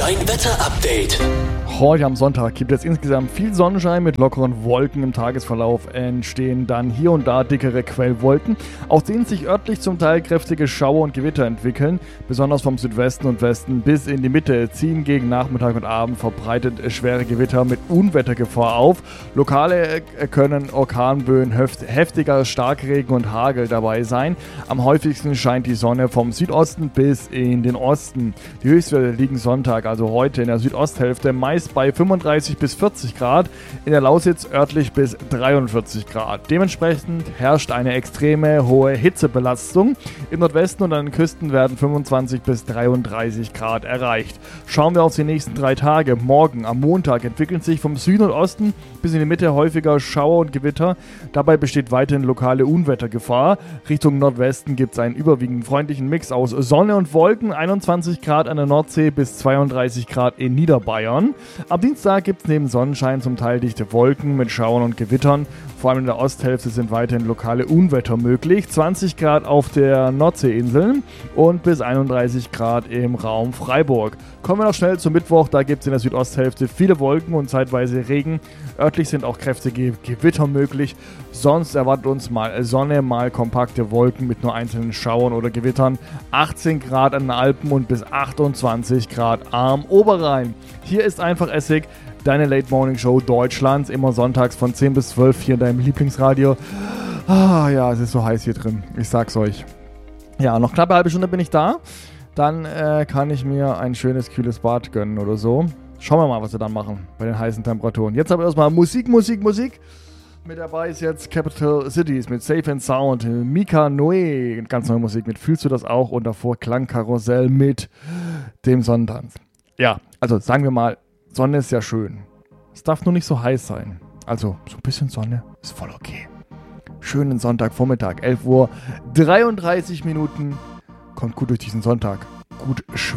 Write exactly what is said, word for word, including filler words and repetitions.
Dein Wetter-Update. Heute am Sonntag gibt es insgesamt viel Sonnenschein. Mit lockeren Wolken im Tagesverlauf entstehen dann hier und da dickere Quellwolken, aus denen sich örtlich zum Teil kräftige Schauer und Gewitter entwickeln. Besonders vom Südwesten und Westen bis in die Mitte ziehen gegen Nachmittag und Abend verbreitet schwere Gewitter mit Unwettergefahr auf. Lokale können Orkanböen, heftiger Starkregen und Hagel dabei sein. Am häufigsten scheint die Sonne vom Südosten bis in den Osten. Die Höchstwerte liegen Sonntag, also heute, in der Südosthälfte meist bei fünfunddreißig bis vierzig Grad, in der Lausitz örtlich bis dreiundvierzig Grad. Dementsprechend herrscht eine extreme hohe Hitzebelastung. Im Nordwesten und an den Küsten werden fünfundzwanzig bis dreiunddreißig Grad erreicht. Schauen wir auf die nächsten drei Tage. Morgen am Montag entwickeln sich vom Süden und Osten bis in die Mitte häufiger Schauer und Gewitter. Dabei besteht weiterhin lokale Unwettergefahr. Richtung Nordwesten gibt es einen überwiegend freundlichen Mix aus Sonne und Wolken, einundzwanzig Grad an der Nordsee bis zweiunddreißig Grad in Niederbayern. Am Dienstag gibt es neben Sonnenschein zum Teil dichte Wolken mit Schauern und Gewittern. Vor allem in der Osthälfte sind weiterhin lokale Unwetter möglich. zwanzig Grad auf der Nordseeinseln und bis einunddreißig Grad im Raum Freiburg. Kommen wir noch schnell zum Mittwoch. Da gibt es in der Südosthälfte viele Wolken und zeitweise Regen. Örtlich sind auch kräftige Gewitter möglich. Sonst erwartet uns mal Sonne, mal kompakte Wolken mit nur einzelnen Schauern oder Gewittern. achtzehn Grad an den Alpen und bis achtundzwanzig Grad am Oberrhein. Hier ist einfach Essig, deine Late Morning Show Deutschlands, immer sonntags von zehn bis zwölf hier in deinem Lieblingsradio. Ah ja, es ist so heiß hier drin, ich sag's euch. Ja, noch knappe halbe Stunde bin ich da. Dann äh, kann ich mir ein schönes, kühles Bad gönnen oder so. Schauen wir mal, was wir dann machen bei den heißen Temperaturen. Jetzt aber erstmal Musik, Musik, Musik. Mit dabei ist jetzt Capital Cities mit Safe and Sound, Mika Noe, ganz neue Musik mit Fühlst du das auch? Und davor Klangkarussell mit dem Sonnentanz. Ja, also sagen wir mal, Sonne ist ja schön. Es darf nur nicht so heiß sein. Also so ein bisschen Sonne ist voll okay. Schönen Sonntagvormittag, elf Uhr dreiunddreißig Minuten. Kommt gut durch diesen Sonntag. Gut schwimmen.